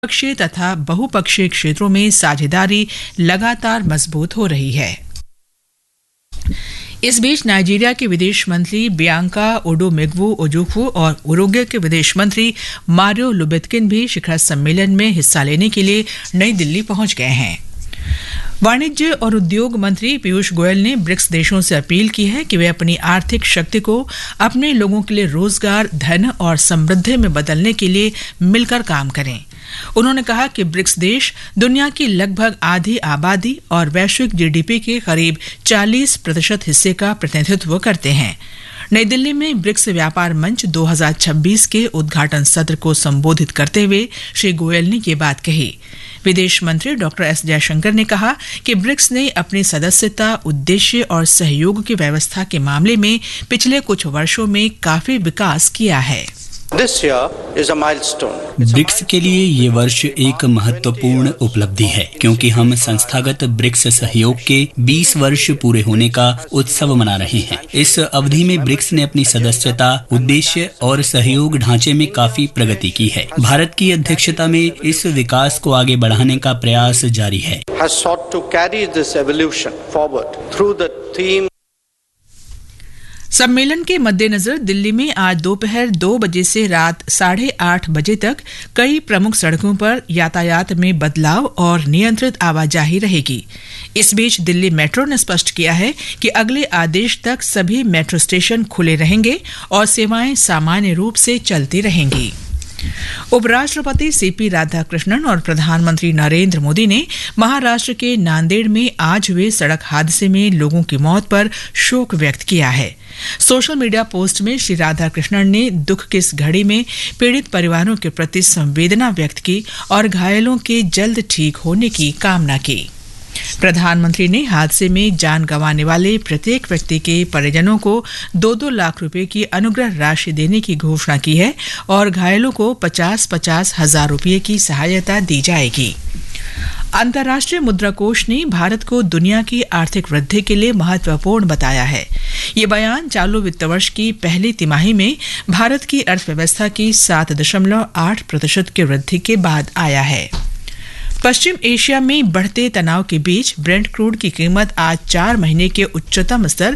पक्षीय तथा बहुपक्षीय क्षेत्रों में साझेदारी लगातार मजबूत हो रही है। इस बीच नाइजीरिया के विदेश मंत्री बियांका ओडोमेग्वू ओजुक्वू और उरुग्वे के विदेश मंत्री मारियो लुबेत्किन भी शिखर सम्मेलन में हिस्सा लेने के लिए नई दिल्ली पहुंच गए हैं। वाणिज्य और उद्योग मंत्री पीयूष गोयल ने ब्रिक्स देशों से अपील की है कि वे अपनी आर्थिक शक्ति को अपने लोगों के लिए रोजगार, धन और समृद्धि में बदलने के लिए मिलकर काम करें। उन्होंने कहा कि ब्रिक्स देश दुनिया की लगभग आधी आबादी और वैश्विक जीडीपी के करीब 40% हिस्से का प्रतिनिधित्व करते हैं। नई दिल्ली में ब्रिक्स व्यापार मंच 2026 के उद्घाटन सत्र को संबोधित करते हुए श्री गोयल ने ये बात कही। विदेश मंत्री डॉक्टर एस जयशंकर ने कहा कि ब्रिक्स ने अपनी सदस्यता, उद्देश्य और सहयोग की व्यवस्था के मामले में पिछले कुछ वर्षों में काफी विकास किया है। ब्रिक्स के लिए ये वर्ष एक महत्वपूर्ण उपलब्धि है क्योंकि हम संस्थागत ब्रिक्स सहयोग के 20 वर्ष पूरे होने का उत्सव मना रहे हैं। इस अवधि में ब्रिक्स ने अपनी सदस्यता, उद्देश्य और सहयोग ढांचे में काफी प्रगति की है। भारत की अध्यक्षता में इस विकास को आगे बढ़ाने का प्रयास जारी है। सम्मेलन के मद्देनजर दिल्ली में आज दोपहर 2 बजे से रात 8:30 बजे तक कई प्रमुख सड़कों पर यातायात में बदलाव और नियंत्रित आवाजाही रहेगी। इस बीच दिल्ली मेट्रो ने स्पष्ट किया है कि अगले आदेश तक सभी मेट्रो स्टेशन खुले रहेंगे और सेवाएं सामान्य रूप से चलती रहेंगी। उपराष्ट्रपति सीपी राधाकृष्णन और प्रधानमंत्री नरेंद्र मोदी ने महाराष्ट्र के नांदेड़ में आज हुए सड़क हादसे में लोगों की मौत पर शोक व्यक्त किया है। सोशल मीडिया पोस्ट में श्री राधाकृष्णन ने दुख की इस घड़ी में पीड़ित परिवारों के प्रति संवेदना व्यक्त की और घायलों के जल्द ठीक होने की कामना की। प्रधानमंत्री ने हादसे में जान गंवाने वाले प्रत्येक व्यक्ति के परिजनों को 2-2 लाख रुपए की अनुग्रह राशि देने की घोषणा की है और घायलों को 50-50 हजार रुपये की सहायता दी जाएगी। अंतर्राष्ट्रीय मुद्रा कोष ने भारत को दुनिया की आर्थिक वृद्धि के लिए महत्वपूर्ण बताया है। ये बयान चालू वित्त वर्ष की पहली तिमाही में भारत की अर्थव्यवस्था की 7.8% की वृद्धि के बाद आया है। पश्चिम एशिया में बढ़ते तनाव के बीच ब्रेंट क्रूड की कीमत आज 4 महीने के उच्चतम स्तर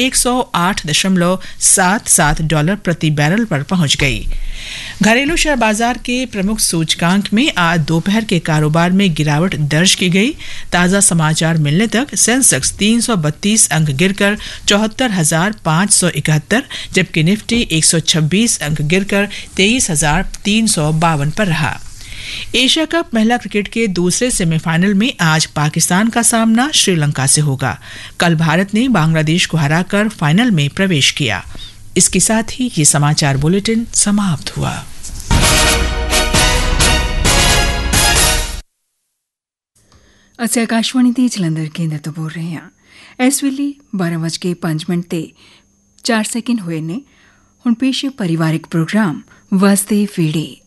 $108.77 प्रति बैरल पर पहुंच गई। घरेलू शेयर बाजार के प्रमुख सूचकांक में आज दोपहर के कारोबार में गिरावट दर्ज की गई। ताजा समाचार मिलने तक सेंसेक्स 332 अंक गिरकर 74,571, जबकि निफ्टी 126 अंक गिरकर 23,352 पर रहा। एशिया कप महिला क्रिकेट के दूसरे सेमीफाइनल में आज पाकिस्तान का सामना श्रीलंका से होगा। कल भारत ने बांग्लादेश को हराकर फाइनल में प्रवेश किया। इसके साथ ही ये समाचार बुलेटिन समाप्त हुआ। ਅਸੀਂ ਆਕਾਸ਼ਵਾਣੀ ਦੀ ਜਲੰਧਰ ਕੇਂਦਰ ਤੋਂ ਬੋਲ ਰਹੇ ਹਾਂ। ਇਸ ਵੇਲੇ 12:05 ਹੋਏ ਨੇ। ਹੁਣ ਪੇਸ਼ ਹੈ ਪਰਿਵਾਰਿਕ ਪ੍ਰੋਗਰਾਮ ਵਸਦੇ ਵੇੜੇ।